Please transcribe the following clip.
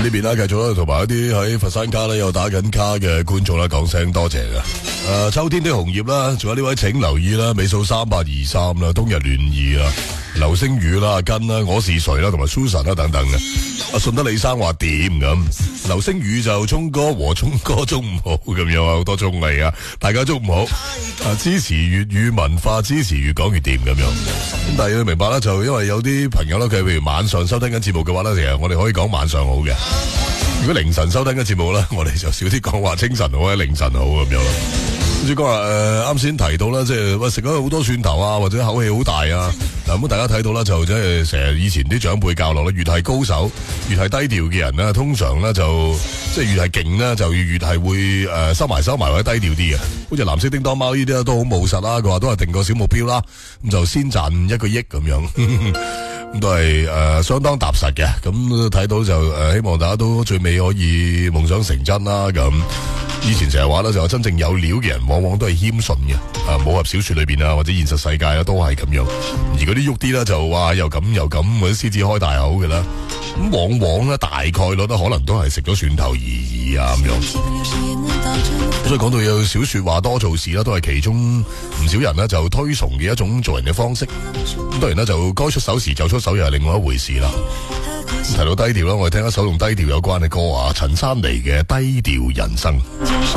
呢邊啦，繼續啦，同埋一啲喺佛山卡咧有打緊卡嘅觀眾啦，講聲多謝嘅。秋天的紅葉啦，仲有呢位請留意啦，尾數3823啦，冬日暖意啦，流星雨啦，阿根啦，我是誰啦，同埋 Susan 啦等等嘅。阿順德李生話點咁？流星雨就聰哥和聰哥中午好咁樣啊，好多綜藝啊，大家中午好。支持粵語文化，支持越講越掂咁樣。咁但係要明白啦，就因為有啲朋友啦，佢譬如晚上收聽緊節目嘅話咧，其實我哋可以講晚上好嘅。如果凌晨收聽緊節目咧，我哋就少啲講話清晨好或者凌晨好咁樣咯。主講話啱先提到啦，即係喂食咗好多蒜頭啊，或者口氣好大啊。嗱咁大家睇到啦，就即係成日以前啲長輩教落啦，越係高手，越係低調嘅人咧，通常咧就即係越係勁咧，就越係會收埋或者低調啲嘅。好似藍色叮當貓呢啲都好務實啦，佢話都係定個小目標啦，咁就先賺1個億咁樣。咁都係相當踏實嘅，咁睇到就希望大家都最尾可以夢想成真啦。咁以前成日話咧，就真正有料嘅人往往都係謙遜嘅，武俠小說裏邊啊或者現實世界啊都係咁樣。而嗰啲喐啲咧就哇又咁或者獅子開大口嘅啦，咁往往咧大概率都可能都係食咗蒜頭而已啊咁樣。所以講到有少說話多做事啦，都係其中唔少人呢就推崇嘅一種做人嘅方式。咁當然啦，就該出手時就出手又係另外一回事啦。提到低調啦，我哋聽一首同低調有關嘅歌啊，陳珊妮嘅《低調人生》。